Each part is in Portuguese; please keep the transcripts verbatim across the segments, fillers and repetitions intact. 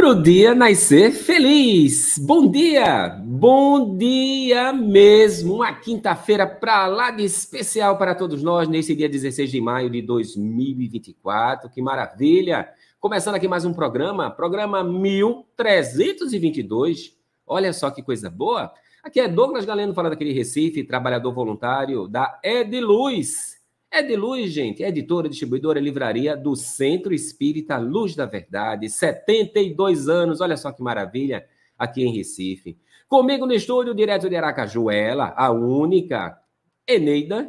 Pro dia nascer feliz. Bom dia, bom dia mesmo. Uma quinta-feira para lá de especial para todos nós, nesse dia dezesseis de maio de dois mil e vinte e quatro. Que maravilha! Começando aqui mais um programa, programa mil trezentos e vinte e dois. Olha só que coisa boa. Aqui é Douglas Galeno falando aqui de Recife, trabalhador voluntário da Ediluz. Ediluz, gente, editora, distribuidora, livraria do Centro Espírita Luz da Verdade, setenta e dois anos, olha só que maravilha, aqui em Recife. Comigo no estúdio, direto de Aracaju, ela, a única, Eneida.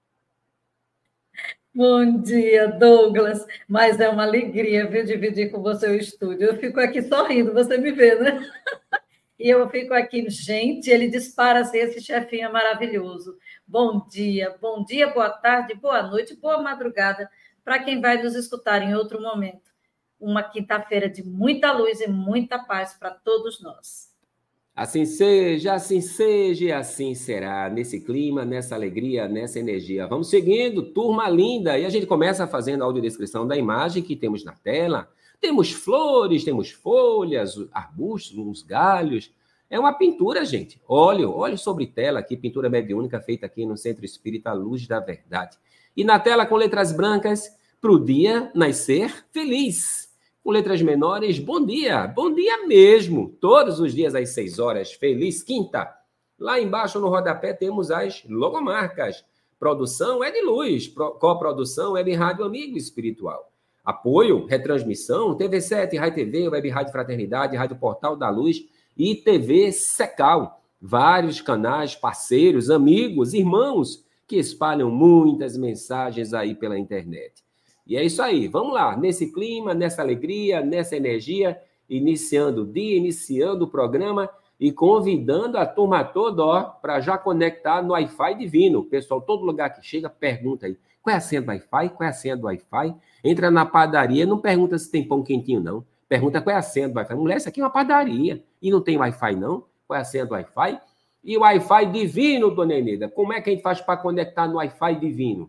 Bom dia, Douglas, mas é uma alegria, viu, dividir com você o estúdio. Eu fico aqui sorrindo, você me vê, né? E eu fico aqui, gente, ele dispara assim, esse chefinho é maravilhoso. Bom dia, bom dia, boa tarde, boa noite, boa madrugada, para quem vai nos escutar em outro momento. Uma quinta-feira de muita luz e muita paz para todos nós. Assim seja, assim seja e assim será, nesse clima, nessa alegria, nessa energia. Vamos seguindo, turma linda, e a gente começa fazendo a audiodescrição da imagem que temos na tela. Temos flores, temos folhas, arbustos, uns galhos. É uma pintura, gente. Óleo, óleo sobre tela aqui, pintura mediúnica feita aqui no Centro Espírita Luz da Verdade. E na tela com letras brancas, pro dia nascer feliz. Com letras menores, bom dia, bom dia mesmo. Todos os dias às seis horas, feliz quinta. Lá embaixo no rodapé temos as logomarcas. Produção é de luz, coprodução é de Rádio Amigo Espiritual. Apoio, retransmissão, T V sete, Rai T V, Web Rádio Fraternidade, Rádio Portal da Luz e T V Secal. Vários canais, parceiros, amigos, irmãos que espalham muitas mensagens aí pela internet. E é isso aí, vamos lá, nesse clima, nessa alegria, nessa energia, iniciando o dia, iniciando o programa e convidando a turma toda para já conectar no Wi-Fi divino. O pessoal, todo lugar que chega, pergunta aí, qual é a senha do Wi-Fi? Qual é a senha do Wi-Fi? Entra na padaria, não pergunta se tem pão quentinho, não. Pergunta qual é a senha do Wi-Fi. Mulher, isso aqui é uma padaria e não tem Wi-Fi, não? Qual é a senha do Wi-Fi? E o Wi-Fi divino, dona Eneida, como é que a gente faz para conectar no Wi-Fi divino?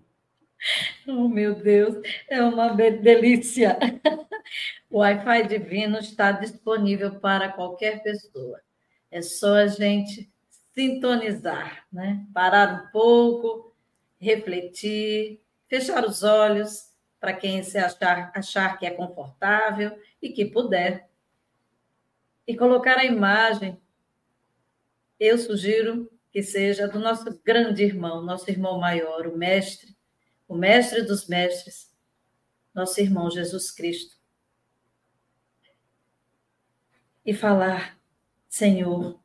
Oh, meu Deus, é uma delícia. O Wi-Fi divino está disponível para qualquer pessoa. É só a gente sintonizar, né? Parar um pouco, refletir, fechar os olhos para quem se achar, achar que é confortável e que puder. E colocar a imagem, eu sugiro que seja do nosso grande irmão, nosso irmão maior, o mestre, o mestre dos mestres, nosso irmão Jesus Cristo. E falar, Senhor,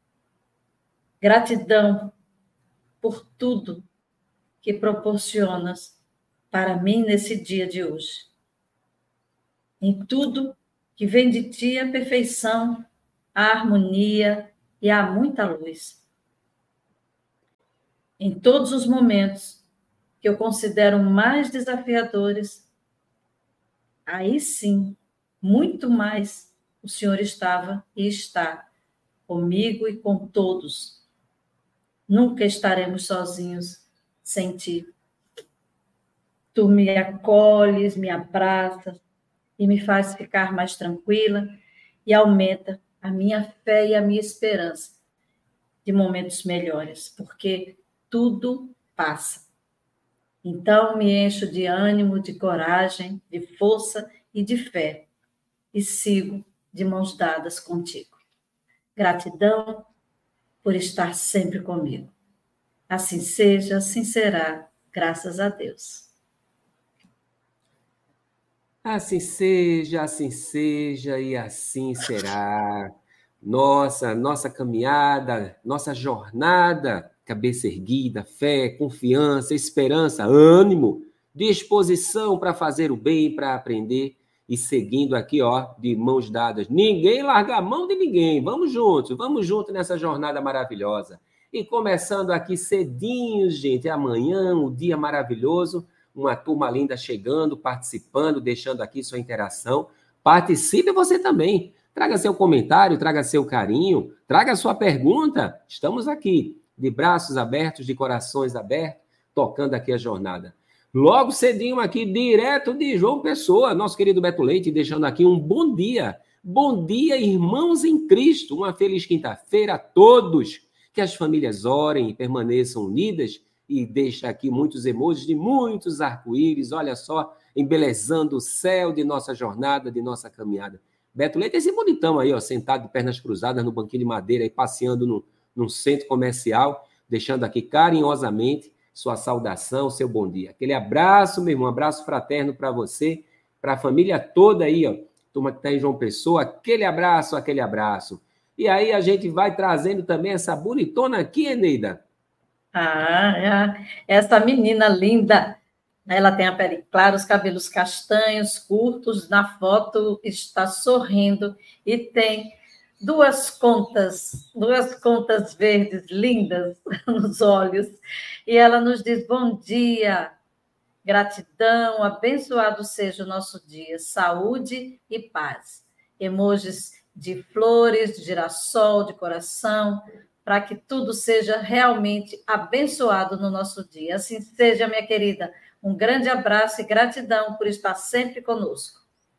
gratidão por tudo que proporcionas para mim nesse dia de hoje. Em tudo que vem de ti a perfeição, a harmonia e há muita luz. Em todos os momentos que eu considero mais desafiadores, aí sim, muito mais o Senhor estava e está comigo e com todos. Nunca estaremos sozinhos sem ti. Tu me acolhes, me abraças e me faz ficar mais tranquila e aumenta a minha fé e a minha esperança de momentos melhores, porque tudo passa. Então, me encho de ânimo, de coragem, de força e de fé e sigo de mãos dadas contigo. Gratidão por estar sempre comigo. Assim seja, assim será, graças a Deus. Assim seja, assim seja e assim será. Nossa, nossa caminhada, nossa jornada, cabeça erguida, fé, confiança, esperança, ânimo, disposição para fazer o bem, para aprender e seguindo aqui, ó, de mãos dadas. Ninguém larga a mão de ninguém. Vamos juntos, vamos juntos nessa jornada maravilhosa. E começando aqui cedinho, gente, amanhã, um dia maravilhoso, uma turma linda chegando, participando, deixando aqui sua interação. Participe você também. Traga seu comentário, traga seu carinho, traga sua pergunta. Estamos aqui, de braços abertos, de corações abertos, tocando aqui a jornada. Logo cedinho aqui, direto de João Pessoa, nosso querido Beto Leite, deixando aqui um bom dia. Bom dia, irmãos em Cristo. Uma feliz quinta-feira a todos. Que as famílias orem e permaneçam unidas. E deixa aqui muitos emojis de muitos arco-íris. Olha só, embelezando o céu de nossa jornada, de nossa caminhada. Beto Leite, esse bonitão aí, ó, sentado de pernas cruzadas no banquinho de madeira, aí, passeando no, num centro comercial, deixando aqui carinhosamente sua saudação, seu bom dia. Aquele abraço, meu irmão, um abraço fraterno para você, para a família toda aí, ó, turma que está em João Pessoa, aquele abraço, aquele abraço. E aí a gente vai trazendo também essa bonitona aqui, Eneida. Ah, essa menina linda. Ela tem a pele clara, os cabelos castanhos, curtos, na foto está sorrindo e tem duas contas, duas contas verdes lindas nos olhos. E ela nos diz, bom dia, gratidão, abençoado seja o nosso dia, saúde e paz. Emojis de flores, de girassol, de coração, para que tudo seja realmente abençoado no nosso dia. Assim seja, minha querida. Um grande abraço e gratidão por estar sempre conosco.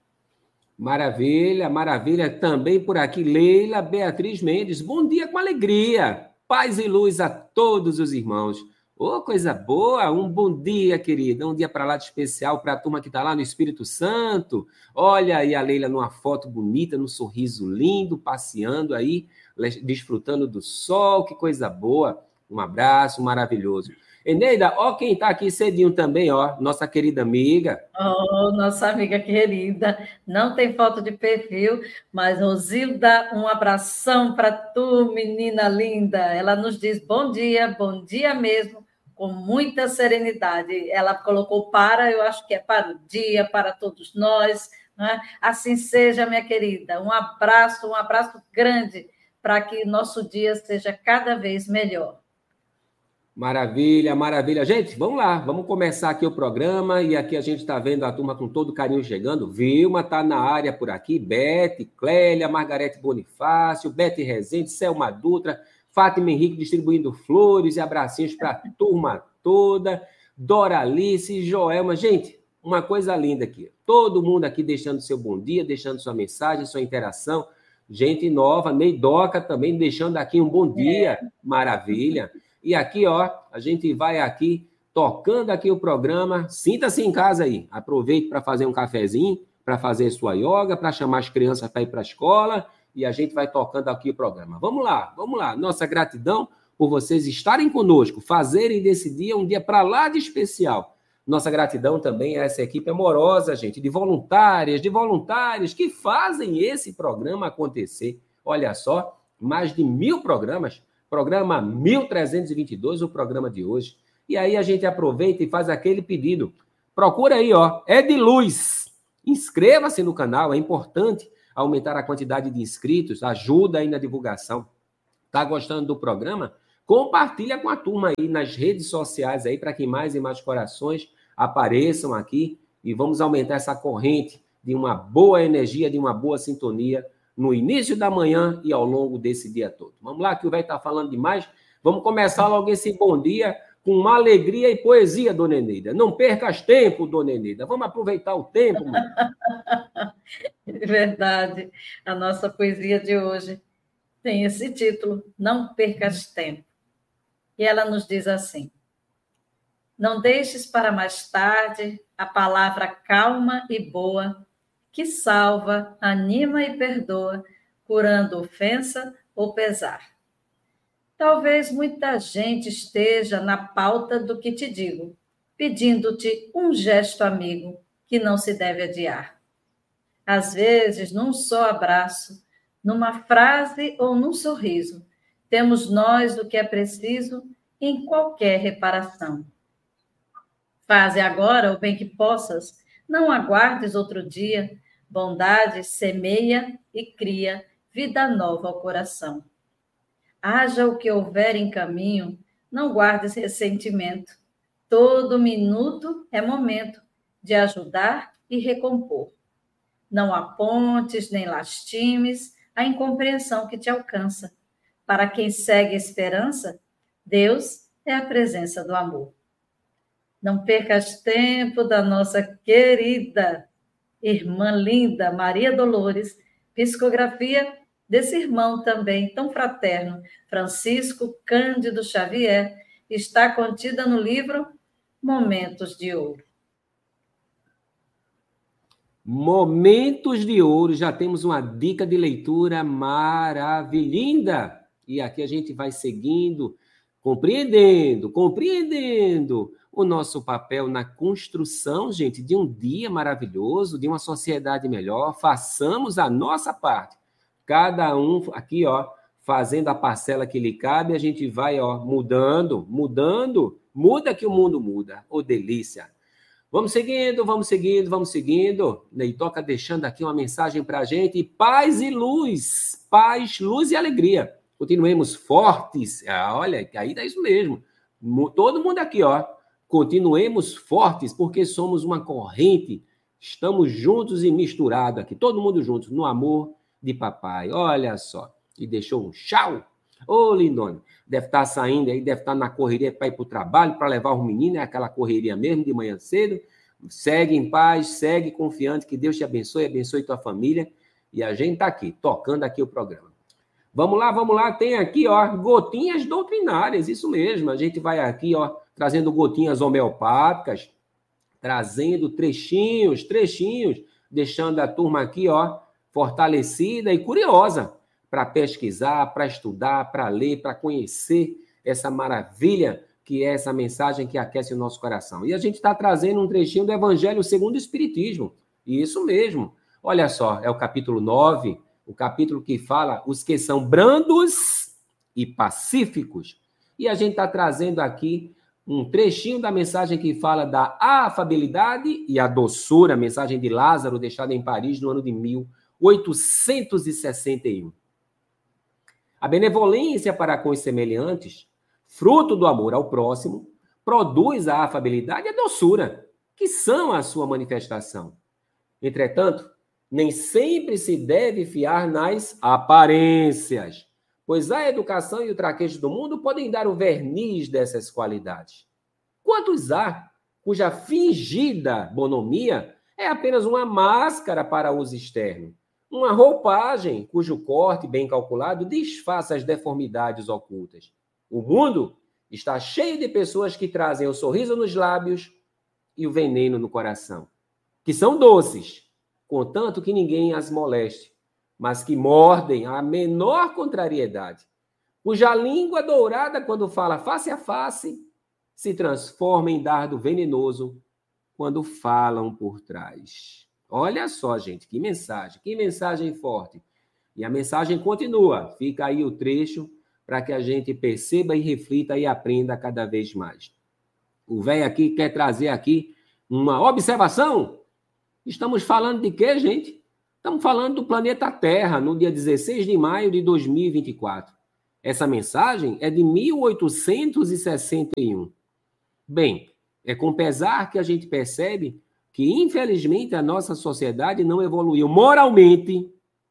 Maravilha, maravilha. Também por aqui, Leila Beatriz Mendes. Bom dia com alegria. Paz e luz a todos os irmãos. Ô, oh, coisa boa. Um bom dia, querida. Um dia para lá de especial para a turma que está lá no Espírito Santo. Olha aí a Leila numa foto bonita, num sorriso lindo, passeando aí, desfrutando do sol. Que coisa boa. Um abraço maravilhoso. Eneida, ó quem está aqui cedinho também, ó, nossa querida amiga. Oh, nossa amiga querida, não tem foto de perfil, mas Rosilda, um abração para tu, menina linda. Ela nos diz bom dia, bom dia mesmo, com muita serenidade. Ela colocou para, eu acho que é para o dia, para todos nós, né? Assim seja, minha querida. Um abraço, um abraço grande para que nosso dia seja cada vez melhor. Maravilha, maravilha. Gente, vamos lá, vamos começar aqui o programa e aqui a gente está vendo a turma com todo carinho chegando. Vilma está na área por aqui, Bete, Clélia, Margarete Bonifácio, Bete Rezende, Selma Dutra, Fátima Henrique distribuindo flores e abracinhos para a turma toda, Doralice, Joelma. Gente, uma coisa linda aqui. Todo mundo aqui deixando seu bom dia, deixando sua mensagem, sua interação. Gente nova, Neidoca também deixando aqui um bom dia. É. Maravilha. E aqui, ó, a gente vai aqui, tocando aqui o programa. Sinta-se em casa aí. Aproveite para fazer um cafezinho, para fazer sua yoga, para chamar as crianças para ir para a escola. E a gente vai tocando aqui o programa. Vamos lá, vamos lá. Nossa gratidão por vocês estarem conosco, fazerem desse dia um dia para lá de especial. Nossa gratidão também a essa equipe amorosa, gente, de voluntárias, de voluntários que fazem esse programa acontecer. Olha só, mais de mil programas. Programa mil trezentos e vinte e dois, o programa de hoje. E aí a gente aproveita e faz aquele pedido. Procura aí, ó, Ediluz. Inscreva-se no canal, é importante aumentar a quantidade de inscritos, ajuda aí na divulgação. Tá gostando do programa? Compartilha com a turma aí nas redes sociais aí para que mais e mais corações apareçam aqui e vamos aumentar essa corrente de uma boa energia, de uma boa sintonia no início da manhã e ao longo desse dia todo. Vamos lá, que o velho está falando demais. Vamos começar logo esse bom dia com uma alegria e poesia, dona Eneida. Não percas tempo, dona Eneida. Vamos aproveitar o tempo, mano. É verdade. A nossa poesia de hoje tem esse título, Não Percas Tempo. E ela nos diz assim: não deixes para mais tarde a palavra calma e boa que salva, anima e perdoa, curando ofensa ou pesar. Talvez muita gente esteja na pauta do que te digo, pedindo-te um gesto amigo que não se deve adiar. Às vezes, num só abraço, numa frase ou num sorriso, temos nós o que é preciso em qualquer reparação. Faze agora o bem que possas, não aguardes outro dia. Bondade semeia e cria vida nova ao coração. Haja o que houver em caminho, não guardes ressentimento. Todo minuto é momento de ajudar e recompor. Não apontes nem lastimes a incompreensão que te alcança. Para quem segue a esperança, Deus é a presença do amor. Não percas tempo da nossa querida irmã linda, Maria Dolores, psicografia desse irmão também, tão fraterno, Francisco Cândido Xavier, está contida no livro Momentos de Ouro. Momentos de Ouro, já temos uma dica de leitura maravilhosa. E aqui a gente vai seguindo, compreendendo, compreendendo o nosso papel na construção, gente, de um dia maravilhoso, de uma sociedade melhor. Façamos a nossa parte. Cada um aqui, ó, fazendo a parcela que lhe cabe, a gente vai, ó, mudando, mudando, muda que o mundo muda. Ô, delícia! Vamos seguindo, vamos seguindo, vamos seguindo. Neitoca deixando aqui uma mensagem para a gente. Paz e luz, paz, luz e alegria. Continuemos fortes. Ah, olha, aí dá isso mesmo. Todo mundo aqui, ó. Continuemos fortes, porque somos uma corrente. Estamos juntos e misturados aqui. Todo mundo juntos, no amor de papai. Olha só. E deixou um tchau. Ô, lindona. Deve estar saindo aí, deve estar na correria para ir para o trabalho, para levar os meninos. É aquela correria mesmo, de manhã cedo. Segue em paz, segue confiante. Que Deus te abençoe, abençoe tua família. E a gente está aqui, tocando aqui o programa. Vamos lá, vamos lá, tem aqui, ó, gotinhas doutrinárias, isso mesmo, a gente vai aqui, ó, trazendo gotinhas homeopáticas, trazendo trechinhos, trechinhos, deixando a turma aqui, ó, fortalecida e curiosa para pesquisar, para estudar, para ler, para conhecer essa maravilha que é essa mensagem que aquece o nosso coração. E a gente está trazendo um trechinho do Evangelho segundo o Espiritismo, e isso mesmo, olha só, é o capítulo nove, o capítulo que fala os que são brandos e pacíficos. E a gente está trazendo aqui um trechinho da mensagem que fala da afabilidade e a doçura, a mensagem de Lázaro, deixada em Paris no ano de mil oitocentos e sessenta e um. A benevolência para com os semelhantes, fruto do amor ao próximo, produz a afabilidade e a doçura, que são a sua manifestação. Entretanto, nem sempre se deve fiar nas aparências, pois a educação e o traquejo do mundo podem dar o verniz dessas qualidades. Quantos há cuja fingida bonomia é apenas uma máscara para uso externo, uma roupagem cujo corte bem calculado disfarça as deformidades ocultas. O mundo está cheio de pessoas que trazem o sorriso nos lábios e o veneno no coração, que são doces, contanto que ninguém as moleste, mas que mordem a menor contrariedade, cuja língua dourada, quando fala face a face, se transforma em dardo venenoso quando falam por trás. Olha só, gente, que mensagem, que mensagem forte. E a mensagem continua, fica aí o trecho para que a gente perceba e reflita e aprenda cada vez mais. O velho aqui quer trazer aqui uma observação. Estamos falando de quê, gente? Estamos falando do planeta Terra, no dia dezesseis de maio de dois mil e vinte e quatro. Essa mensagem é de mil oitocentos e sessenta e um. Bem, é com pesar que a gente percebe que, infelizmente, a nossa sociedade não evoluiu moralmente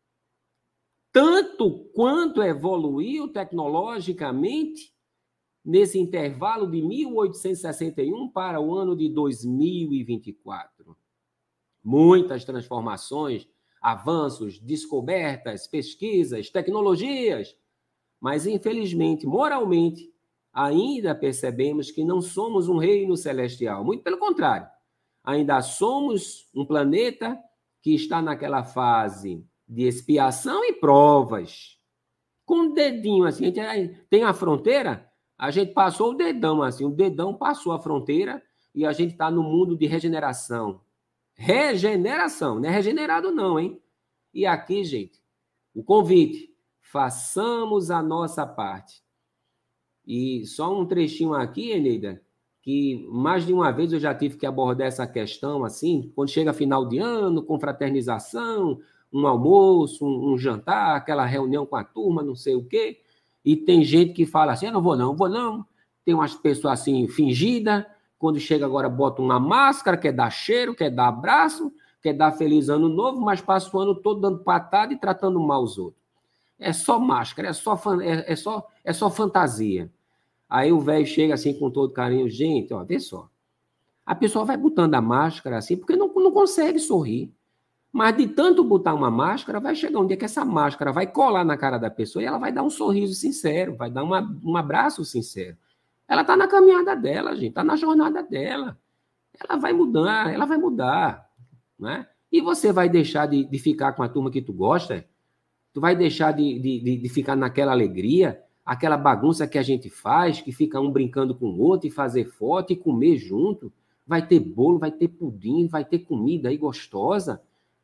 tanto quanto evoluiu tecnologicamente nesse intervalo de mil oitocentos e sessenta e um para o ano de dois mil e vinte e quatro. Muitas transformações, avanços, descobertas, pesquisas, tecnologias, mas, infelizmente, moralmente, ainda percebemos que não somos um reino celestial. Muito pelo contrário, ainda somos um planeta que está naquela fase de expiação e provas. Com um dedinho assim, a gente tem a fronteira, a gente passou o dedão assim, o dedão passou a fronteira e a gente está no mundo de regeneração. Regeneração, não é regenerado não, hein? E aqui, gente, o convite, façamos a nossa parte. E só um trechinho aqui, Eneida, que mais de uma vez eu já tive que abordar essa questão, assim, quando chega final de ano, confraternização, um almoço, um, um jantar, aquela reunião com a turma, não sei o quê, e tem gente que fala assim, eu não vou não, não vou não, tem umas pessoas assim, fingidas, quando chega agora bota uma máscara, quer dar cheiro, quer dar abraço, quer dar feliz ano novo, mas passa o ano todo dando patada e tratando mal os outros. É só máscara, é só, é, é só, é só fantasia. Aí o velho chega assim com todo carinho, gente, ó, vê só. A pessoa vai botando a máscara assim, porque não, não consegue sorrir. Mas de tanto botar uma máscara, vai chegar um dia que essa máscara vai colar na cara da pessoa e ela vai dar um sorriso sincero, vai dar uma, um abraço sincero. Ela está na caminhada dela, gente, está na jornada dela. Ela vai mudar, ela vai mudar, né? E você vai deixar de, de ficar com a turma que tu gosta? Tu vai deixar de, de, de ficar naquela alegria, aquela bagunça que a gente faz, que fica um brincando com o outro e fazer foto e comer junto? Vai ter bolo, vai ter pudim, vai ter comida aí gostosa.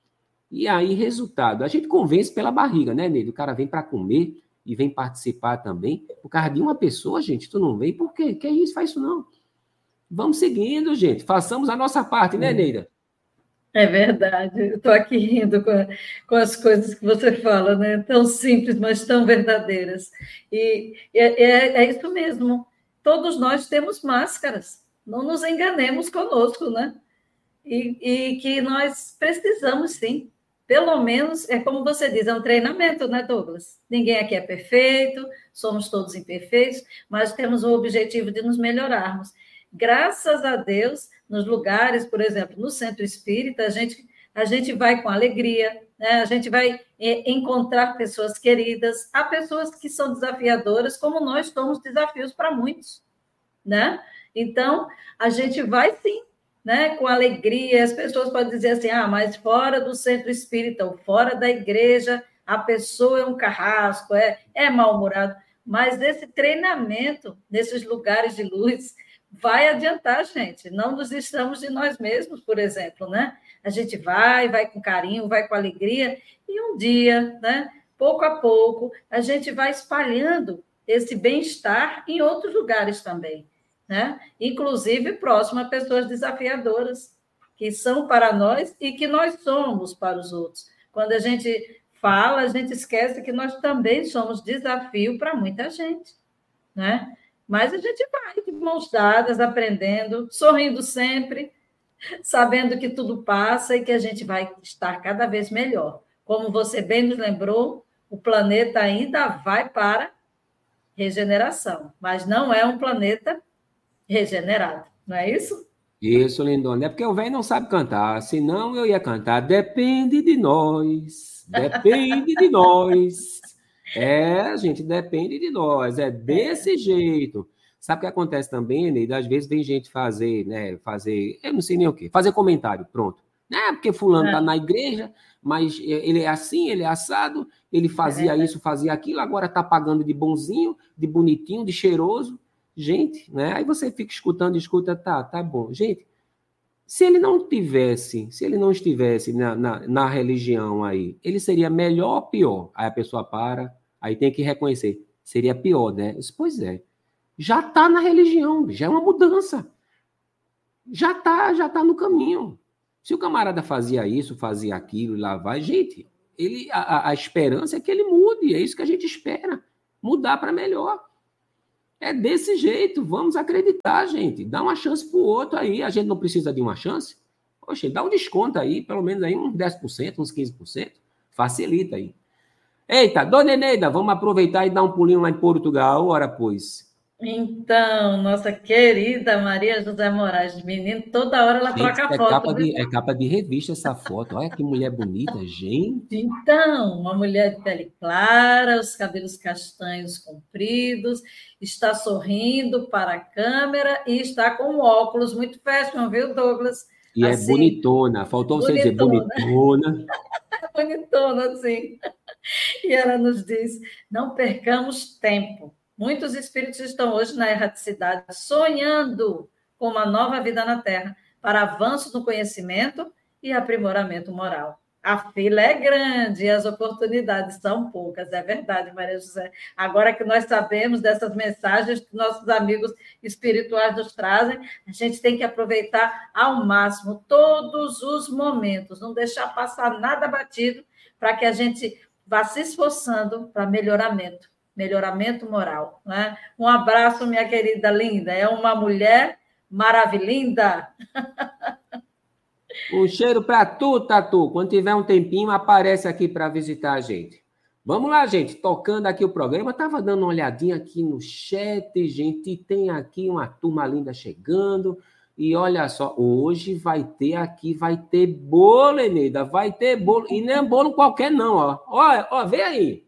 E aí, resultado, a gente convence pela barriga, né, Neide? O cara vem para comer e vem participar também. Por causa de uma pessoa, gente, tu não vem, por quê? Que isso? Faz isso não. Vamos seguindo, gente. Façamos a nossa parte, né, Neida? É verdade. Eu estou aqui rindo com, a, com as coisas que você fala, né? Tão simples, mas tão verdadeiras. E é, é, é isso mesmo. Todos nós temos máscaras. Não nos enganemos conosco, né? E, e que nós precisamos, sim. Pelo menos, é como você diz, é um treinamento, né, Douglas? Ninguém aqui é perfeito, somos todos imperfeitos, mas temos o objetivo de nos melhorarmos. Graças a Deus, nos lugares, por exemplo, no Centro Espírita, a gente, a gente vai com alegria, né? A gente vai é, encontrar pessoas queridas, há pessoas que são desafiadoras, como nós somos desafios para muitos, né? Então, a gente vai sim, né, com alegria. As pessoas podem dizer assim, ah, mas fora do Centro Espírita, ou fora da igreja, a pessoa é um carrasco, é, é mal-humorado. Mas esse treinamento, nesses lugares de luz, vai adiantar, gente. Não nos distramos de nós mesmos, por exemplo, né? A gente vai, vai com carinho, vai com alegria, e um dia, né, pouco a pouco, a gente vai espalhando esse bem-estar em outros lugares também, né? Inclusive próximo a pessoas desafiadoras, que são para nós e que nós somos para os outros. Quando a gente fala, a gente esquece que nós também somos desafio para muita gente, né? Mas a gente vai de mãos dadas, aprendendo, sorrindo sempre, sabendo que tudo passa e que a gente vai estar cada vez melhor. Como você bem nos lembrou, o planeta ainda vai para regeneração, mas não é um planeta regenerado, não é isso? Isso, Lindona. É porque o velho não sabe cantar, senão eu ia cantar. Depende de nós, depende de nós. É, gente, depende de nós. É desse é. jeito. Sabe o que acontece também, Neide? Às vezes vem gente fazer, né? Fazer, eu não sei nem o quê, fazer comentário, pronto. É porque fulano está é. na igreja, mas ele é assim, ele é assado, ele fazia é. isso, fazia aquilo, agora está pagando de bonzinho, de bonitinho, de cheiroso. Gente, né? Aí você fica escutando, escuta, tá, tá bom. Gente, se ele não tivesse, se ele não estivesse na, na, na religião aí, ele seria melhor ou pior? Aí a pessoa para, aí tem que reconhecer, seria pior, né? Pois é. Já está na religião, já é uma mudança. Já está, já está no caminho. Se o camarada fazia isso, fazia aquilo, lá vai, gente, ele, a, a esperança é que ele mude, é isso que a gente espera, mudar para melhor. É desse jeito, vamos acreditar, gente. Dá uma chance para o outro aí. A gente não precisa de uma chance? Poxa, dá um desconto aí, pelo menos aí uns dez por cento, uns quinze por cento. Facilita aí. Eita, dona Eneida, vamos aproveitar e dar um pulinho lá em Portugal, ora pois. Então, nossa querida Maria José Moraes, menino, toda hora ela gente, troca é foto. Capa de, é capa de revista essa foto. Olha que mulher bonita, gente. Então, uma mulher de pele clara, os cabelos castanhos compridos, está sorrindo para a câmera e está com um óculos muito fashion, viu, Douglas? E assim, é bonitona, faltou bonitona. Você dizer bonitona. Bonitona, assim. E ela nos diz, não percamos tempo. Muitos espíritos estão hoje na erraticidade, sonhando com uma nova vida na Terra, para avanço no conhecimento e aprimoramento moral. A fila é grande e as oportunidades são poucas, é verdade, Maria José. Agora que nós sabemos dessas mensagens que nossos amigos espirituais nos trazem, a gente tem que aproveitar ao máximo todos os momentos, não deixar passar nada batido, para que a gente vá se esforçando para melhoramento. Melhoramento moral, né? Um abraço, minha querida linda. É uma mulher maravilhinda. Um cheiro para tu, Tatu. Quando tiver um tempinho, aparece aqui para visitar a gente. Vamos lá, gente. Tocando aqui o programa. Estava dando uma olhadinha aqui no chat, gente. Tem aqui uma turma linda chegando. E olha só, hoje vai ter aqui, vai ter bolo, Eneida, vai ter bolo. E não é bolo qualquer, não, ó. Ó, ó, vê aí.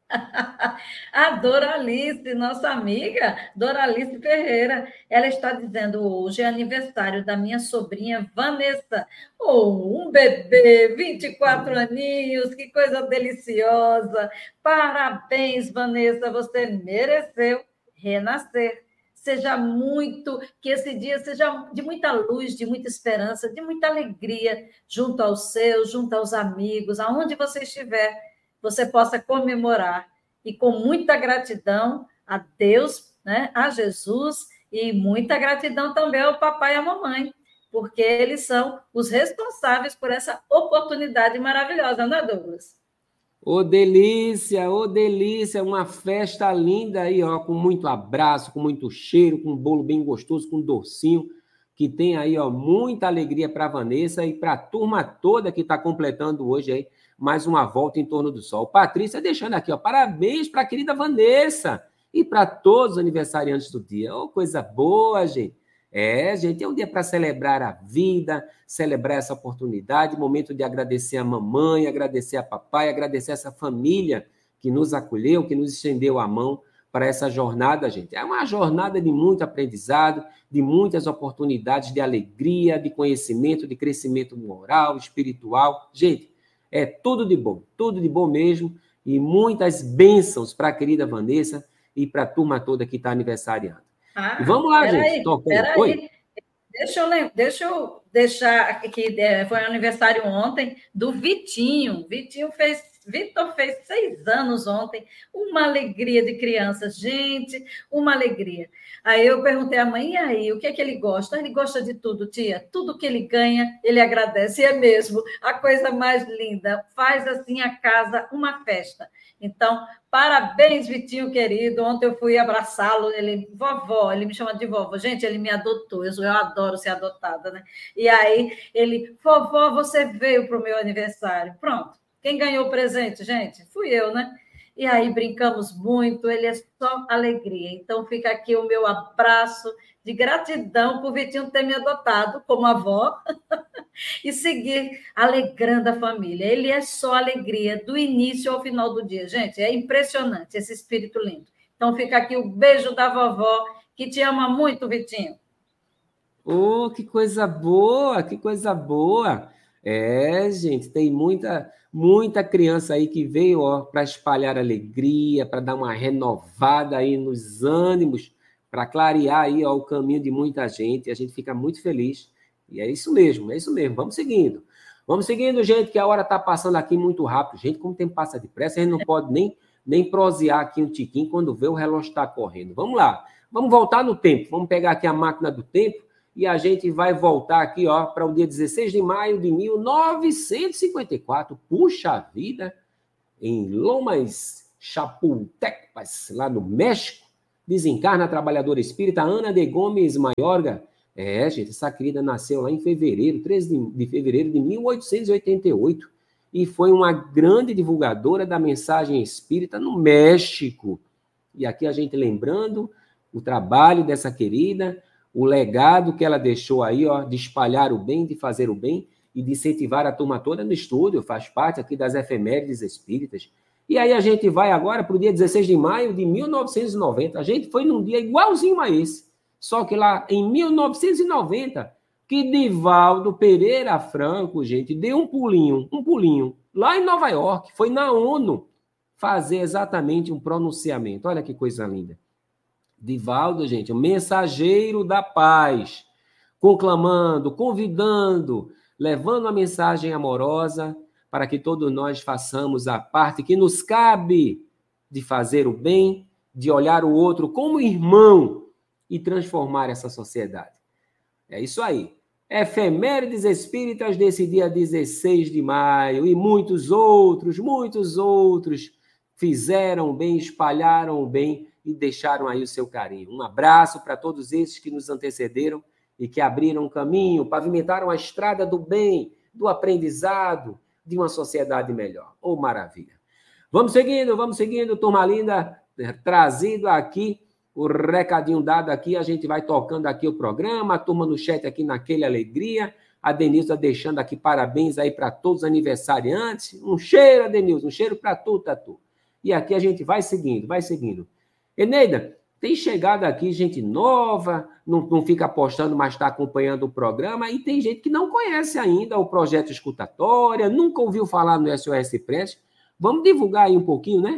A Doralice, nossa amiga, Doralice Ferreira, ela está dizendo: hoje é aniversário da minha sobrinha Vanessa. Oh, um bebê, vinte e quatro aninhos, que coisa deliciosa. Parabéns, Vanessa, você mereceu renascer. Seja muito, que esse dia seja de muita luz, de muita esperança, de muita alegria, junto aos seus, junto aos amigos, aonde você estiver, você possa comemorar e com muita gratidão a Deus, né, a Jesus, e muita gratidão também ao papai e à mamãe, porque eles são os responsáveis por essa oportunidade maravilhosa, não é, Douglas? Ô, delícia, ô, delícia, uma festa linda aí, ó, com muito abraço, com muito cheiro, com um bolo bem gostoso, com docinho, que tem aí, ó, muita alegria para a Vanessa e para a turma toda que está completando hoje aí mais uma volta em torno do sol. Patrícia deixando aqui, ó, parabéns para a querida Vanessa e para todos os aniversariantes do dia. Ô, coisa boa, gente. É, gente, é um dia para celebrar a vida, celebrar essa oportunidade, momento de agradecer a mamãe, agradecer a papai, agradecer essa família que nos acolheu, que nos estendeu a mão para essa jornada, gente. É uma jornada de muito aprendizado, de muitas oportunidades de alegria, de conhecimento, de crescimento moral, espiritual. Gente, é tudo de bom, tudo de bom mesmo, e muitas bênçãos para a querida Vanessa e para a turma toda que está aniversariando. Ah, e vamos lá, gente. Aí, Oi. Deixa eu, deixa eu deixar que foi aniversário ontem do Vitinho. Vitinho fez, Vitor fez seis anos ontem. Uma alegria de criança, gente, uma alegria. Aí eu perguntei à mãe, e aí, o que é que ele gosta? Ele gosta de tudo, tia. Tudo que ele ganha, ele agradece. E é mesmo, a coisa mais linda. Faz assim a casa uma festa. Então, parabéns, Vitinho querido. Ontem eu fui abraçá-lo, ele, vovó, ele me chama de vovó. Gente, ele me adotou, eu, eu adoro ser adotada, né? E aí, ele, vovó, você veio para o meu aniversário. Pronto. Quem ganhou o presente, gente? Fui eu, né? E aí, brincamos muito, ele é só alegria. Então, fica aqui o meu abraço de gratidão por Vitinho ter me adotado como avó e seguir alegrando a família. Ele é só alegria, do início ao final do dia. Gente, é impressionante esse espírito lindo. Então, fica aqui o beijo da vovó, que te ama muito, Vitinho. Oh, que coisa boa, que coisa boa. É, gente, tem muita, muita criança aí que veio para espalhar alegria, para dar uma renovada aí nos ânimos, para clarear aí ó, o caminho de muita gente. E a gente fica muito feliz. E é isso mesmo, é isso mesmo. Vamos seguindo. Vamos seguindo, gente, que a hora está passando aqui muito rápido. Gente, como o tempo passa depressa, a gente não pode nem, nem prosear aqui um tiquinho quando vê o relógio está correndo. Vamos lá. Vamos voltar no tempo. Vamos pegar aqui a máquina do tempo e a gente vai voltar aqui ó, para o dia dezesseis de maio de mil novecentos e cinquenta e quatro. Puxa vida! Em Lomas Chapultepec, lá no México, desencarna a trabalhadora espírita Ana de Gomes Mayorga. É, gente, essa querida nasceu lá em fevereiro, treze de fevereiro de mil oitocentos e oitenta e oito, e foi uma grande divulgadora da mensagem espírita no México. E aqui a gente lembrando o trabalho dessa querida, o legado que ela deixou aí, ó, de espalhar o bem, de fazer o bem e de incentivar a turma toda no estúdio, faz parte aqui das efemérides espíritas. E aí a gente vai agora para o dia dezesseis de maio de mil novecentos e noventa. A gente foi num dia igualzinho a esse. Só que lá em mil novecentos e noventa, que Divaldo Pereira Franco, gente, deu um pulinho, um pulinho, lá em Nova York, foi na ONU fazer exatamente um pronunciamento. Olha que coisa linda. Divaldo, gente, o mensageiro da paz, conclamando, convidando, levando a mensagem amorosa para que todos nós façamos a parte que nos cabe de fazer o bem, de olhar o outro como irmão, e transformar essa sociedade. É isso aí. Efemérides espíritas desse dia dezesseis de maio, e muitos outros, muitos outros fizeram o bem, espalharam o bem e deixaram aí o seu carinho. Um abraço para todos esses que nos antecederam e que abriram um caminho, pavimentaram a estrada do bem, do aprendizado, de uma sociedade melhor. Oh, maravilha. Vamos seguindo, vamos seguindo, turma linda, trazido aqui O recadinho dado aqui, a gente vai tocando aqui o programa, a turma no chat aqui naquele alegria, a Denilza deixando aqui parabéns aí para todos os aniversariantes. Um cheiro, Denilza, um cheiro para tu, Tatu. E aqui a gente vai seguindo, vai seguindo. Eneida, tem chegado aqui gente nova, não, não fica postando, mas está acompanhando o programa, e tem gente que não conhece ainda o projeto Escutatória, nunca ouviu falar no S O S Press. Vamos divulgar aí um pouquinho, né?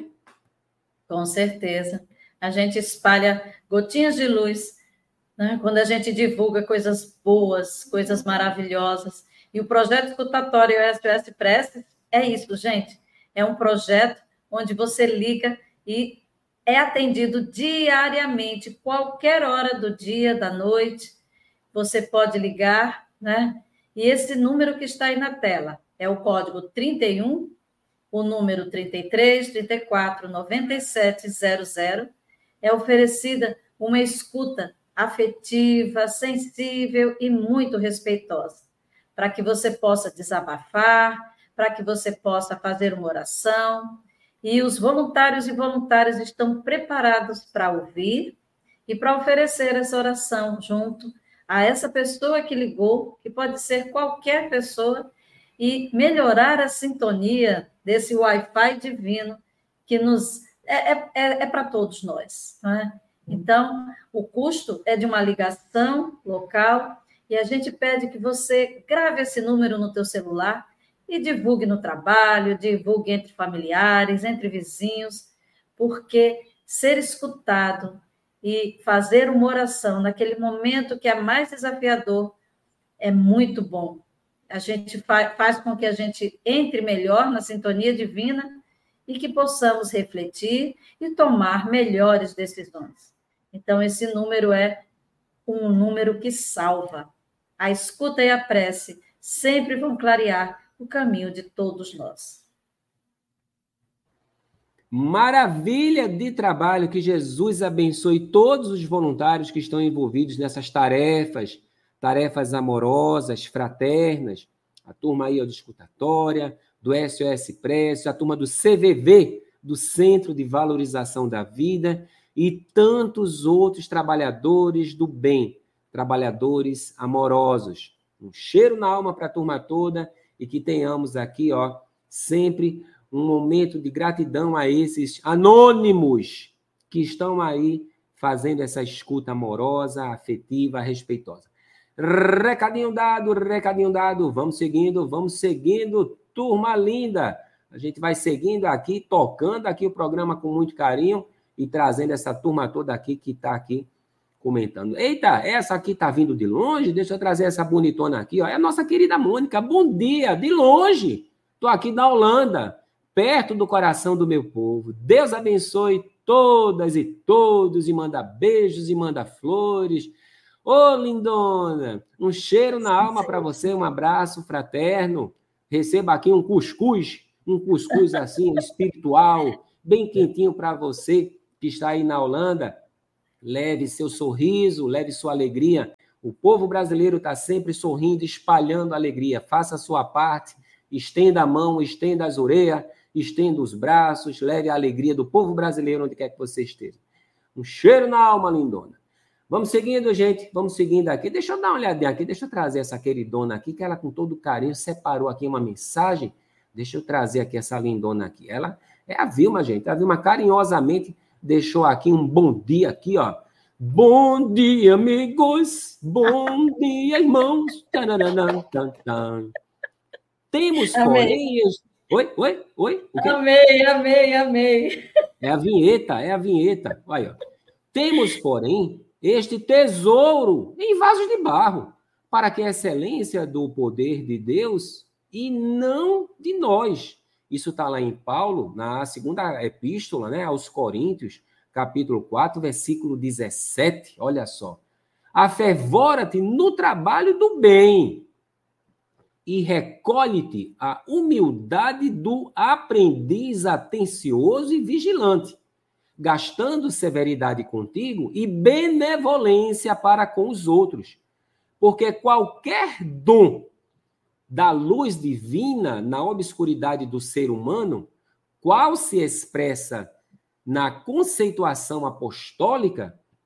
Com certeza. A gente espalha gotinhas de luz, né? Quando a gente divulga coisas boas, coisas maravilhosas. E o projeto Escutatório e o S O S Press é isso, gente. É um projeto onde você liga e é atendido diariamente, qualquer hora do dia, da noite. Você pode ligar, né? E esse número que está aí na tela é o código trinta e um, o número trinta e três, trinta e quatro, noventa e sete zero zero. É oferecida uma escuta afetiva, sensível e muito respeitosa, para que você possa desabafar, para que você possa fazer uma oração. E os voluntários e voluntárias estão preparados para ouvir e para oferecer essa oração junto a essa pessoa que ligou, que pode ser qualquer pessoa, e melhorar a sintonia desse Wi-Fi divino que nos é, é, é para todos nós, não é? Então, o custo é de uma ligação local e a gente pede que você grave esse número no teu celular e divulgue no trabalho, divulgue entre familiares, entre vizinhos, porque ser escutado e fazer uma oração naquele momento que é mais desafiador é muito bom. A gente faz com que a gente entre melhor na sintonia divina e que possamos refletir e tomar melhores decisões. Então, esse número é um número que salva. A escuta e a prece sempre vão clarear o caminho de todos nós. Maravilha de trabalho, que Jesus abençoe todos os voluntários que estão envolvidos nessas tarefas, tarefas amorosas, fraternas, a turma aí ó, de Escutatória, do S O S Press, a turma do C V V, do Centro de Valorização da Vida, e tantos outros trabalhadores do bem, trabalhadores amorosos. Um cheiro na alma para a turma toda, e que tenhamos aqui, ó, sempre um momento de gratidão a esses anônimos que estão aí fazendo essa escuta amorosa, afetiva, respeitosa. Recadinho dado, recadinho dado. Vamos seguindo, vamos seguindo, turma linda. A gente vai seguindo aqui, tocando aqui o programa com muito carinho e trazendo essa turma toda aqui que está aqui comentando. Eita, essa aqui está vindo de longe? Deixa eu trazer essa bonitona aqui, ó. É a nossa querida Mônica. Bom dia, de longe. Estou aqui da Holanda, perto do coração do meu povo. Deus abençoe todas e todos e manda beijos e manda flores. Ô, lindona, um cheiro na alma para você, um abraço fraterno. Receba aqui um cuscuz, um cuscuz assim, espiritual, bem quentinho para você que está aí na Holanda. Leve seu sorriso, leve sua alegria. O povo brasileiro está sempre sorrindo, espalhando alegria. Faça a sua parte, estenda a mão, estenda as orelhas, estenda os braços, leve a alegria do povo brasileiro onde quer que você esteja. Um cheiro na alma, lindona. Vamos seguindo, gente, vamos seguindo aqui. Deixa eu dar uma olhadinha aqui, deixa eu trazer essa queridona aqui, que ela com todo carinho separou aqui uma mensagem. Deixa eu trazer aqui essa lindona aqui. Ela é a Vilma, gente. A Vilma carinhosamente deixou aqui um bom dia aqui, ó. Bom dia, amigos. Bom dia, irmãos. Temos, porém... Oi, oi, oi. O quê? Amei, amei, amei. É a vinheta, é a vinheta. Olha, ó. Temos, porém, este tesouro em vasos de barro, para que a excelência do poder de Deus e não de nós. Isso está lá em Paulo, na segunda epístola, né, aos Coríntios, capítulo quatro, versículo dezessete. Olha só. Afervora-te no trabalho do bem e recolhe-te a humildade do aprendiz atencioso e vigilante, gastando severidade contigo e benevolência para com os outros. Porque qualquer dom da luz divina na obscuridade do ser humano, qual se expressa na conceituação apostólica,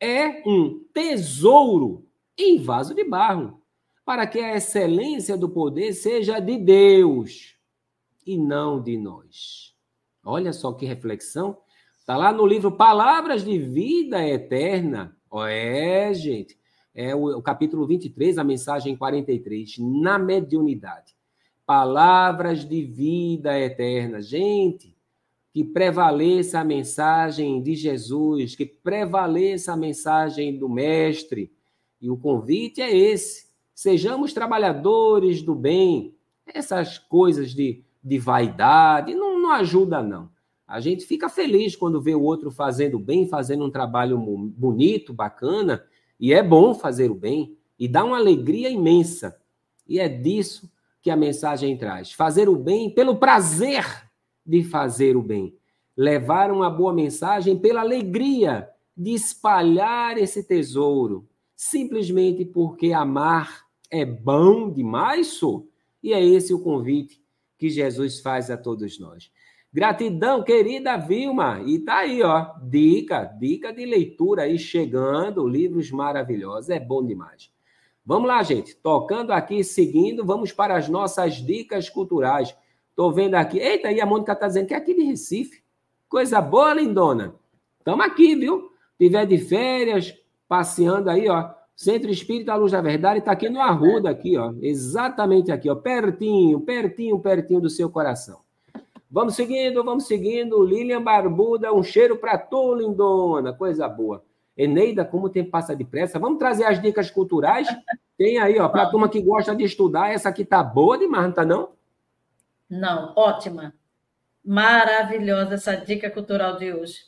é um tesouro em vaso de barro, para que a excelência do poder seja de Deus e não de nós. Olha só que reflexão. Está lá no livro Palavras de Vida Eterna. É, gente. É o, o capítulo vinte e três, a mensagem quarenta e três. Na mediunidade. Palavras de Vida Eterna. Gente, que prevaleça a mensagem de Jesus, que prevaleça a mensagem do Mestre. E o convite é esse. Sejamos trabalhadores do bem. Essas coisas de, de vaidade não, não ajuda, não. A gente fica feliz quando vê o outro fazendo bem, fazendo um trabalho bonito, bacana, e é bom fazer o bem, e dá uma alegria imensa. E é disso que a mensagem traz. Fazer o bem pelo prazer de fazer o bem. Levar uma boa mensagem pela alegria de espalhar esse tesouro, simplesmente porque amar é bom demais, só. E é esse o convite que Jesus faz a todos nós. Gratidão, querida Vilma. E tá aí, ó, dica, dica de leitura aí chegando, livros maravilhosos, é bom demais. Vamos lá, gente, tocando aqui, seguindo, vamos para as nossas dicas culturais. Tô vendo aqui, eita, e a Mônica tá dizendo que é aqui de Recife. Coisa boa, lindona. Tamo aqui, viu? Tiver de férias, passeando aí, ó, Centro Espírita Luz da Verdade está aqui no Arruda, aqui, ó, exatamente aqui, ó, pertinho, pertinho, pertinho do seu coração. Vamos seguindo, vamos seguindo. Lilian Barbuda, um cheiro para tu, lindona. Coisa boa. Eneida, como o tempo passa depressa. Vamos trazer as dicas culturais? Tem aí, ó, para a turma que gosta de estudar. Essa aqui tá boa demais, não tá não? Não, ótima. Maravilhosa essa dica cultural de hoje.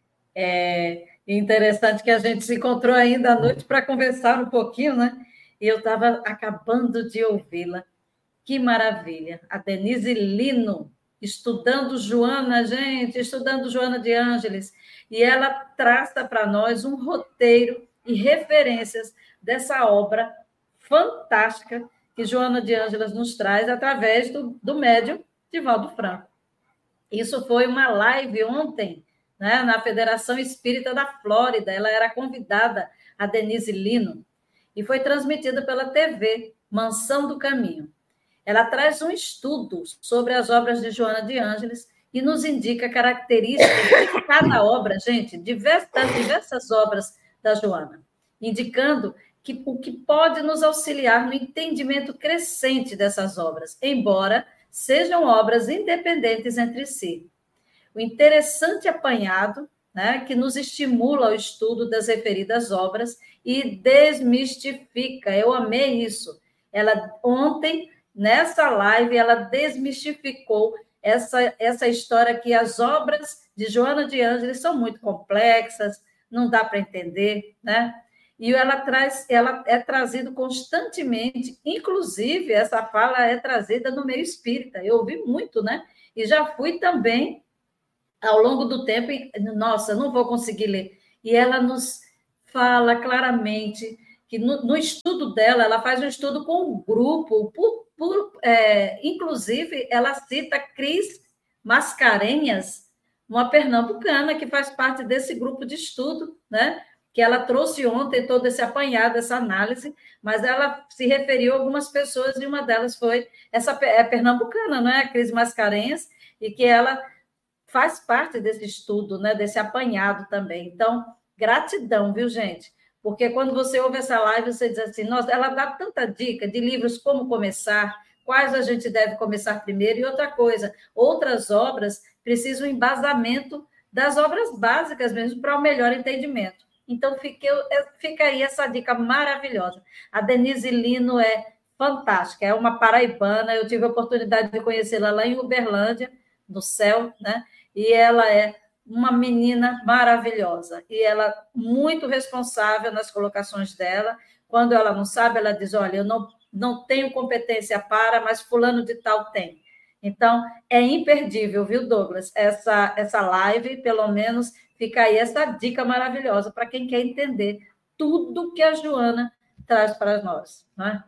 É interessante que a gente se encontrou ainda à noite para conversar um pouquinho, né? E eu estava acabando de ouvi-la. Que maravilha. A Denise Lino, estudando Joana, gente, estudando Joana de Ângeles, e ela traça para nós um roteiro e referências dessa obra fantástica que Joana de Ângeles nos traz através do, do médium Divaldo Franco. Isso foi uma live ontem, né, na Federação Espírita da Flórida. Ela era convidada, a Denise Lino, e foi transmitida pela T V Mansão do Caminho. Ela traz um estudo sobre as obras de Joana de Ângeles e nos indica características de cada obra, gente, diversas, das diversas obras da Joana, indicando que, o que pode nos auxiliar no entendimento crescente dessas obras, embora sejam obras independentes entre si. O interessante apanhado, né, que nos estimula ao estudo das referidas obras e desmistifica. Eu amei isso. Ela ontem, nessa live, ela desmistificou essa, essa história que as obras de Joana de Ângeles são muito complexas, não dá para entender, né? E ela traz, ela é trazido constantemente, inclusive essa fala é trazida no meio espírita. Eu ouvi muito, né? E já fui também ao longo do tempo, e, nossa, não vou conseguir ler. E ela nos fala claramente que no, no estudo dela, ela faz um estudo com um grupo, por, por, é, inclusive, ela cita Cris Mascarenhas, uma pernambucana que faz parte desse grupo de estudo, né? Que ela trouxe ontem todo esse apanhado, essa análise, mas ela se referiu a algumas pessoas, e uma delas foi essa é pernambucana, não é? A Cris Mascarenhas, e que ela faz parte desse estudo, né? Desse apanhado também. Então, gratidão, viu, gente? Porque quando você ouve essa live, você diz assim, nossa, ela dá tanta dica de livros como começar, quais a gente deve começar primeiro, e outra coisa, outras obras precisam embasamento das obras básicas mesmo para o melhor entendimento. Então, fica, fica aí essa dica maravilhosa. A Denise Lino é fantástica, é uma paraibana, eu tive a oportunidade de conhecê-la lá em Uberlândia, no céu, né? E ela é uma menina maravilhosa, e ela muito responsável nas colocações dela. Quando ela não sabe, ela diz, olha, eu não, não tenho competência para, mas fulano de tal tem. Então, é imperdível, viu, Douglas? Essa, essa live, pelo menos, fica aí essa dica maravilhosa para quem quer entender tudo que a Joana traz para nós, não é?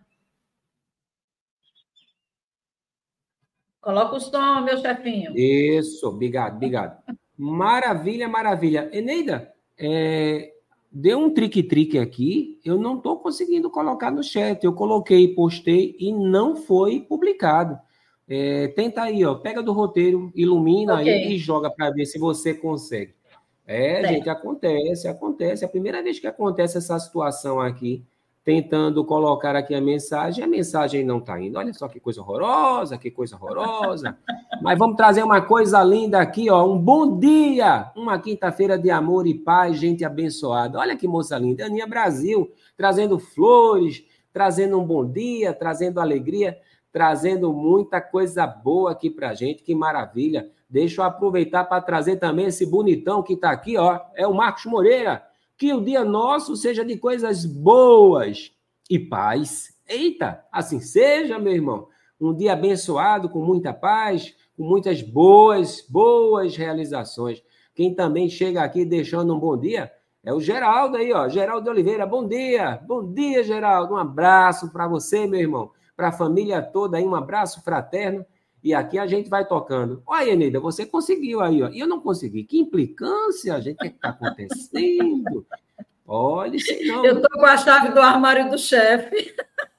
Coloca o som, meu chefinho. Isso, obrigado, obrigado. Maravilha, maravilha. Eneida, é, deu um trique-trique aqui, eu não estou conseguindo colocar no chat. Eu coloquei, postei e não foi publicado. É, tenta aí, ó, pega do roteiro, ilumina okay. aí e joga para ver se você consegue. É, certo. gente, acontece, acontece. É a primeira vez que acontece essa situação aqui, tentando colocar aqui a mensagem, a mensagem não está indo. Olha só que coisa horrorosa, que coisa horrorosa. Mas vamos trazer uma coisa linda aqui, ó. Um bom dia, uma quinta-feira de amor e paz, gente abençoada. Olha que moça linda, Aninha Brasil, trazendo flores, trazendo um bom dia, trazendo alegria, trazendo muita coisa boa aqui pra gente, que maravilha. Deixa eu aproveitar para trazer também esse bonitão que está aqui, ó. É o Marcos Moreira. Que o dia nosso seja de coisas boas e paz. Eita, assim seja, meu irmão. Um dia abençoado, com muita paz, com muitas boas, boas realizações. Quem também chega aqui deixando um bom dia é o Geraldo aí, ó. Geraldo Oliveira, bom dia. Bom dia, Geraldo. Um abraço para você, meu irmão. Para a família toda aí, um abraço fraterno. E aqui a gente vai tocando. Olha, Eneida, você conseguiu aí, ó. E eu não consegui. Que implicância, gente. O que está acontecendo? Olha, sei não. Eu estou com a chave do armário do chefe.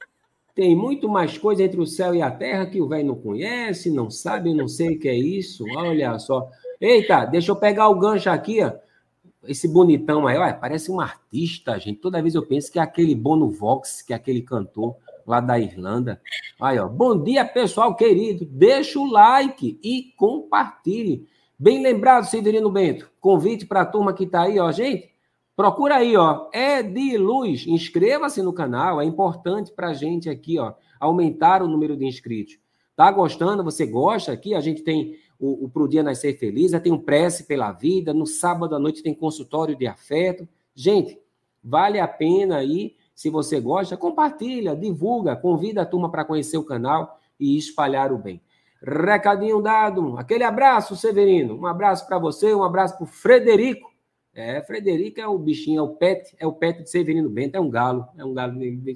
Tem muito mais coisa entre o céu e a terra que o velho não conhece, não sabe, eu não sei o que é isso. Olha só. Eita, deixa eu pegar o gancho aqui, ó. Esse bonitão aí, olha, parece um artista, gente. Toda vez eu penso que é aquele Bono Vox, que é aquele cantor lá da Irlanda. Aí, ó. Bom dia, pessoal querido. Deixa o like e compartilhe. Bem lembrado, Severino Bento. Convite para a turma que está aí, ó, gente. Procura aí, ó. É de Luz. Inscreva-se no canal. É importante para a gente aqui, ó, aumentar o número de inscritos. Tá gostando? Você gosta aqui? A gente tem o, o Pro Dia Nascer Feliz, tem um Prece pela Vida. No sábado à noite tem consultório de afeto. Gente, vale a pena aí. Se você gosta, compartilha, divulga, convida a turma para conhecer o canal e espalhar o bem. Recadinho dado. Aquele abraço, Severino. Um abraço para você, um abraço para o Frederico. É, Frederico é o bichinho, é o pet, é o pet de Severino Bento, é um galo, é um galo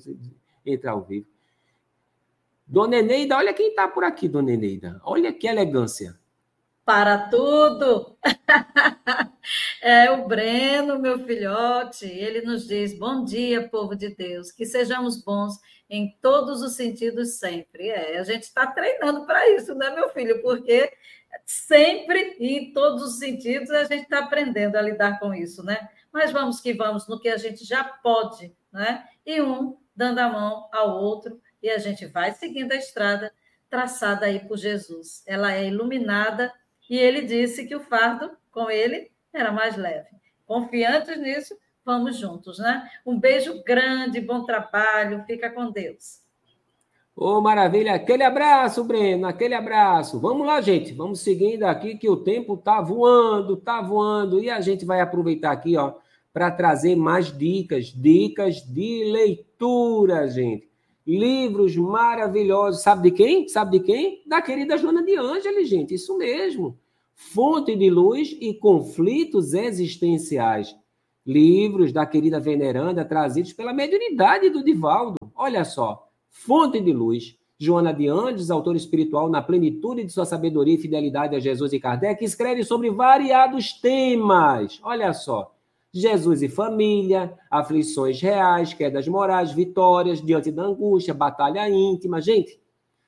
entra ao vivo. Dona Eneida, olha quem está por aqui, Dona Eneida. Olha que elegância. Para tudo. É o Breno, meu filhote. Ele nos diz: bom dia, povo de Deus. Que sejamos bons em todos os sentidos sempre. É, a gente está treinando para isso, né, meu filho? Porque sempre e em todos os sentidos a gente está aprendendo a lidar com isso, né? Mas vamos que vamos no que a gente já pode, né? E um dando a mão ao outro e a gente vai seguindo a estrada traçada aí por Jesus. Ela é iluminada. E ele disse que o fardo com ele era mais leve. Confiantes nisso, vamos juntos, né? Um beijo grande, bom trabalho, fica com Deus. Ô, oh, maravilha, aquele abraço, Breno, aquele abraço. Vamos lá, gente, vamos seguindo aqui que o tempo tá voando, tá voando, e a gente vai aproveitar aqui, ó, para trazer mais dicas, dicas de leitura, gente. Livros maravilhosos. Sabe de quem? Sabe de quem? Da querida Joana de Ângeles, gente. Isso mesmo. Fonte de Luz e Conflitos Existenciais. Livros da querida veneranda trazidos pela mediunidade do Divaldo. Olha só. Fonte de Luz. Joana de Ângeles, autora espiritual na plenitude de sua sabedoria e fidelidade a Jesus e Kardec, escreve sobre variados temas. Olha só. Jesus e família, aflições reais, quedas morais, vitórias diante da angústia, batalha íntima. Gente,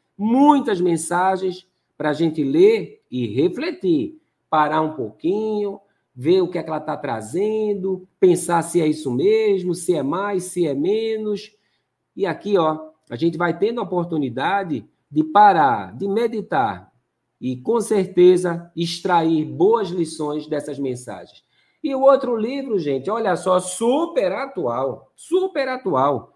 muitas mensagens para a gente ler e refletir. Parar um pouquinho, ver o que é que ela está trazendo, pensar se é isso mesmo, se é mais, se é menos. E aqui, ó, a gente vai tendo a oportunidade de parar, de meditar e, com certeza, extrair boas lições dessas mensagens. E o outro livro, gente, olha só, super atual, super atual.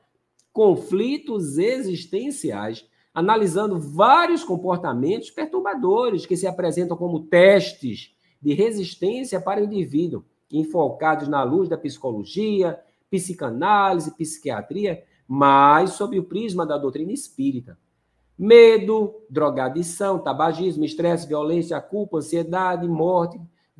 Conflitos Existenciais, analisando vários comportamentos perturbadores que se apresentam como testes de resistência para o indivíduo, enfocados na luz da psicologia, psicanálise, psiquiatria, mas sob o prisma da doutrina espírita. Medo, drogadição, tabagismo, estresse, violência, culpa, ansiedade, morte...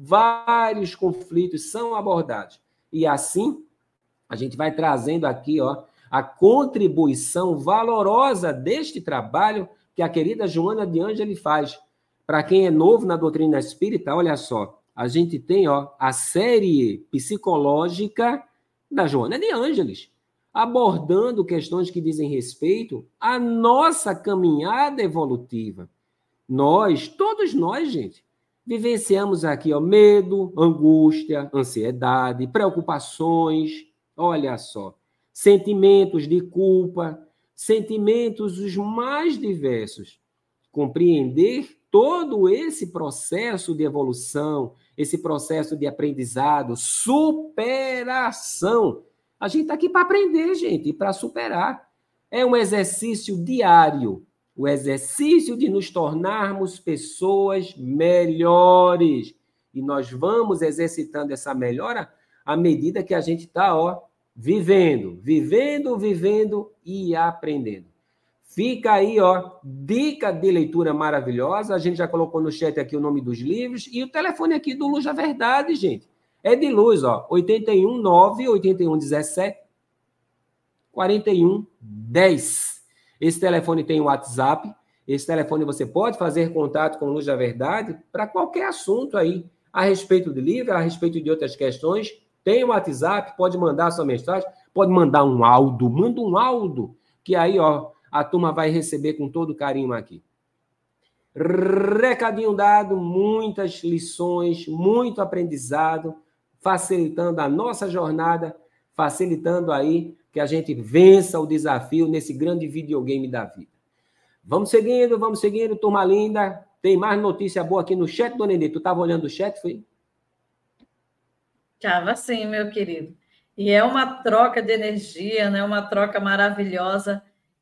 Vários conflitos são abordados. E assim, a gente vai trazendo aqui, ó, a contribuição valorosa deste trabalho que a querida Joana de Ângeles faz. Para quem é novo na doutrina espírita, olha só, a gente tem, ó, a série psicológica da Joana de Ângeles, abordando questões que dizem respeito à nossa caminhada evolutiva. Nós, todos nós, gente, vivenciamos aqui ó, medo, angústia, ansiedade, preocupações, olha só, sentimentos de culpa, sentimentos os mais diversos. Compreender todo esse processo de evolução, esse processo de aprendizado, superação. A gente está aqui para aprender, gente, e para superar. É um exercício diário, o exercício de nos tornarmos pessoas melhores. E nós vamos exercitando essa melhora à medida que a gente está, ó, vivendo, vivendo, vivendo e aprendendo. Fica aí, ó, dica de leitura maravilhosa. A gente já colocou no chat aqui o nome dos livros e o telefone aqui do Luz da Verdade, gente. É de Luz, ó, oito um nove, oito um um sete, quatro um um zero. Esse telefone tem o WhatsApp. Esse telefone você pode fazer contato com Luz da Verdade para qualquer assunto aí, a respeito do livro, a respeito de outras questões. Tem o WhatsApp, pode mandar sua mensagem, pode mandar um áudio, manda um áudio, que aí, ó, a turma vai receber com todo carinho aqui. Recadinho dado, muitas lições, muito aprendizado, facilitando a nossa jornada, facilitando aí que a gente vença o desafio nesse grande videogame da vida. Vamos seguindo, vamos seguindo, turma linda. Tem mais notícia boa aqui no chat, dona Nenê. Tu estava olhando o chat, foi? Estava sim, meu querido. E é uma troca de energia, né? Uma troca maravilhosa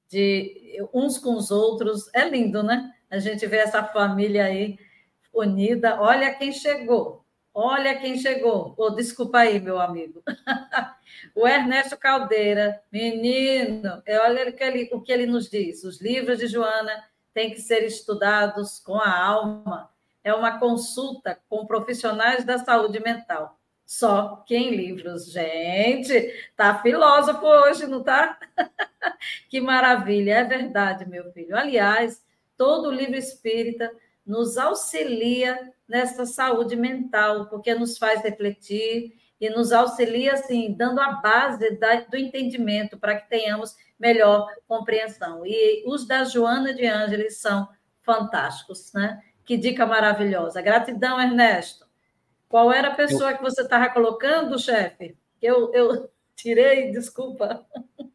de uns com os outros. É lindo, né? A gente vê essa família aí unida. Olha quem chegou. Olha quem chegou. Oh, desculpa aí, meu amigo. O Ernesto Caldeira. Menino, olha o que, ele, o que ele nos diz. Os livros de Joana têm que ser estudados com a alma. É uma consulta com profissionais da saúde mental. Só que em livros. Gente, tá filósofo hoje, não tá? Que maravilha, é verdade, meu filho. Aliás, todo livro espírita nos auxilia nessa saúde mental, porque nos faz refletir e nos auxilia, assim, dando a base da, do entendimento para que tenhamos melhor compreensão. E os da Joana de Ângeles são fantásticos, né? Que dica maravilhosa. Gratidão, Ernesto. Qual era a pessoa eu... que você estava colocando, chefe? Eu, eu tirei, desculpa.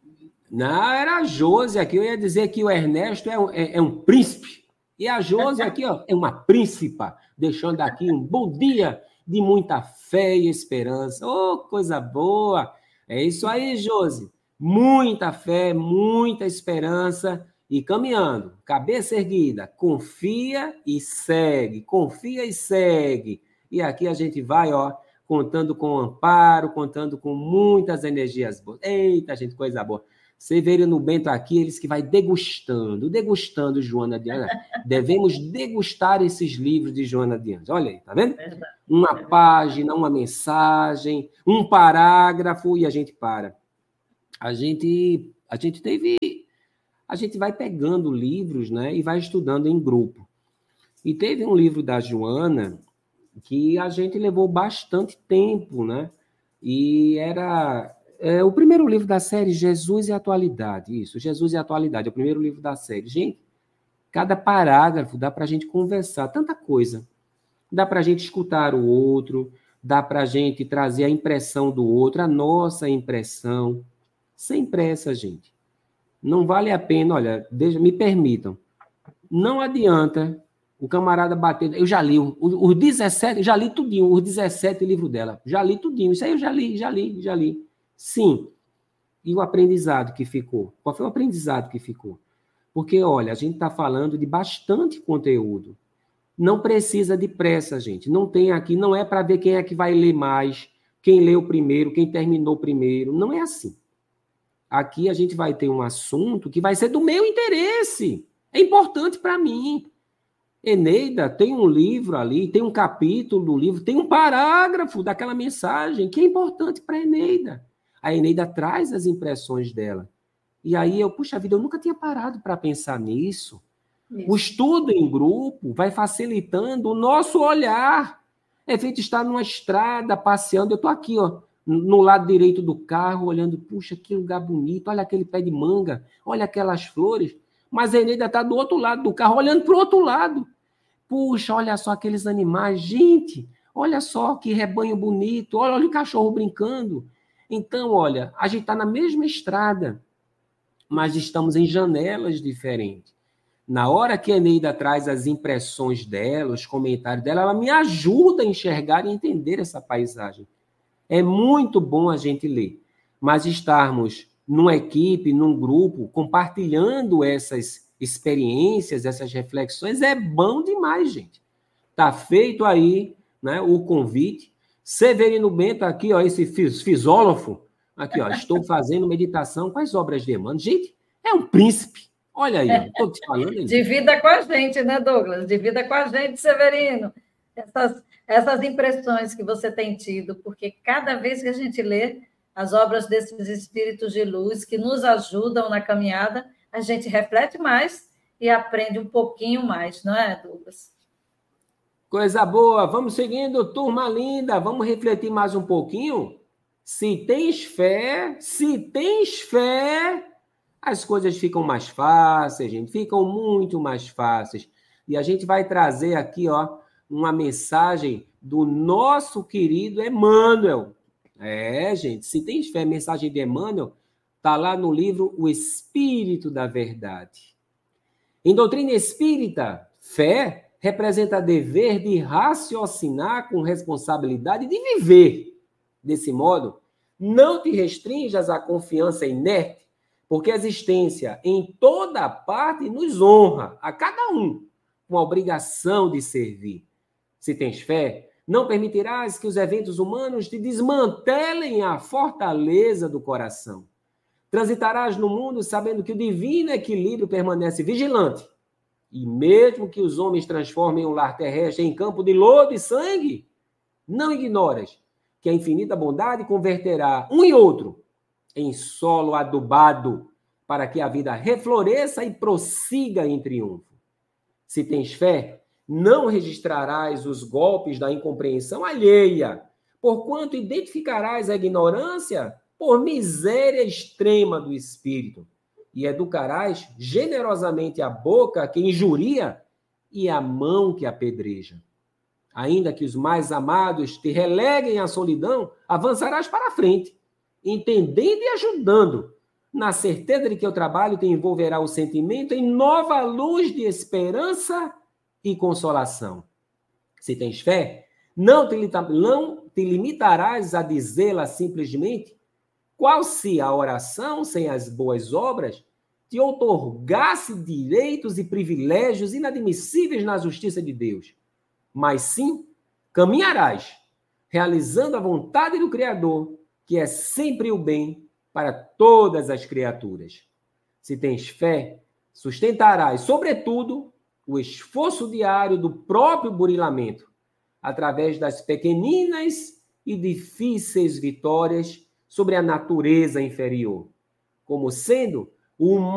Não, era a Josi aqui. Eu ia dizer que o Ernesto é um, é, é um príncipe. E a Josi aqui ó, é uma príncipa, deixando aqui um bom dia de muita fé e esperança. Oh, coisa boa! É isso aí, Josi. Muita fé, muita esperança e caminhando. Cabeça erguida. Confia e segue. Confia e segue. E aqui a gente vai, ó, contando com amparo, contando com muitas energias boas. Eita, gente, coisa boa. Severino Bento aqui, eles que vai degustando, degustando Joana de Ângeles. Devemos degustar esses livros de Joana de Ângeles. Olha aí, tá vendo? Verdade. Uma Verdade. página, uma mensagem, um parágrafo e a gente para. A gente, a gente teve... A gente vai pegando livros, né, e vai estudando em grupo. E teve um livro da Joana que a gente levou bastante tempo, né? E era... É o primeiro livro da série, Jesus e Atualidade. Isso, Jesus e Atualidade, é o primeiro livro da série. Gente, cada parágrafo dá para a gente conversar, tanta coisa. Dá para a gente escutar o outro, dá para a gente trazer a impressão do outro, a nossa impressão. Sem pressa, gente. Não vale a pena, olha, deixa, me permitam. Não adianta o camarada bater... Eu já li, os dezessete, já li tudinho, os dezessete livros dela. Já li tudinho, isso aí eu já li, já li, já li. Sim. E o aprendizado que ficou? Qual foi o aprendizado que ficou? Porque, olha, a gente está falando de bastante conteúdo. Não precisa de pressa, gente. Não tem aqui, não é para ver quem é que vai ler mais, quem leu primeiro, quem terminou primeiro. Não é assim. Aqui a gente vai ter um assunto que vai ser do meu interesse. É importante para mim. Eneida tem um livro ali, tem um capítulo do livro, tem um parágrafo daquela mensagem que é importante para Eneida. A Eneida traz as impressões dela. E aí eu, puxa vida, eu nunca tinha parado para pensar nisso. Isso. O estudo em grupo vai facilitando o nosso olhar. É feito estar numa estrada, passeando. Eu estou aqui, ó, no lado direito do carro, olhando, puxa, que lugar bonito, olha aquele pé de manga, olha aquelas flores. Mas a Eneida está do outro lado do carro, olhando para o outro lado. Puxa, olha só aqueles animais. Gente, olha só que rebanho bonito, olha, olha o cachorro brincando. Então, olha, a gente está na mesma estrada, mas estamos em janelas diferentes. Na hora que a Eneida traz as impressões dela, os comentários dela, ela me ajuda a enxergar e entender essa paisagem. É muito bom a gente ler, mas estarmos numa equipe, num grupo, compartilhando essas experiências, essas reflexões, é bom demais, gente. Tá feito aí, né, o convite. Severino Bento aqui, ó, esse fisógrafo, aqui, ó, estou fazendo meditação com as obras de Emmanuel. Gente, é um príncipe. Olha aí, estou te falando. Ele. Divida com a gente, né, Douglas? Divida com a gente, Severino. Essas, essas impressões que você tem tido, porque cada vez que a gente lê as obras desses espíritos de luz que nos ajudam na caminhada, a gente reflete mais e aprende um pouquinho mais, não é, Douglas? Coisa boa. Vamos seguindo, turma linda. Vamos refletir mais um pouquinho? Se tens fé, se tens fé, as coisas ficam mais fáceis, gente. Ficam muito mais fáceis. E a gente vai trazer aqui, ó, uma mensagem do nosso querido Emmanuel. É, gente, se tens fé, mensagem de Emmanuel, está lá no livro O Espírito da Verdade. Em doutrina espírita, fé representa dever de raciocinar com responsabilidade de viver. Desse modo, não te restrinjas à confiança inerte, porque a existência em toda parte nos honra, a cada um, com a obrigação de servir. Se tens fé, não permitirás que os eventos humanos te desmantelem a fortaleza do coração. Transitarás no mundo sabendo que o divino equilíbrio permanece vigilante. E mesmo que os homens transformem o lar terrestre em campo de lodo e sangue, não ignoras que a infinita bondade converterá um e outro em solo adubado para que a vida refloresça e prossiga em triunfo. Se tens fé, não registrarás os golpes da incompreensão alheia, porquanto identificarás a ignorância por miséria extrema do espírito, e educarás generosamente a boca que injuria e a mão que apedreja. Ainda que os mais amados te releguem à solidão, avançarás para a frente, entendendo e ajudando, na certeza de que o trabalho te envolverá o sentimento em nova luz de esperança e consolação. Se tens fé, não te, não te limitarás a dizê-la simplesmente, qual se a oração sem as boas obras te outorgasse direitos e privilégios inadmissíveis na justiça de Deus, mas sim caminharás, realizando a vontade do Criador, que é sempre o bem para todas as criaturas. Se tens fé, sustentarás, sobretudo, o esforço diário do próprio burilamento, através das pequeninas e difíceis vitórias sobre a natureza inferior, como sendo o